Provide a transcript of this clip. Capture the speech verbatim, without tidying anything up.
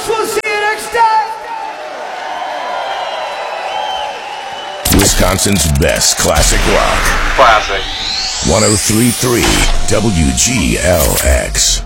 guess we'll see you next time. Wisconsin's best classic rock. Classic. one oh three point three W G L X.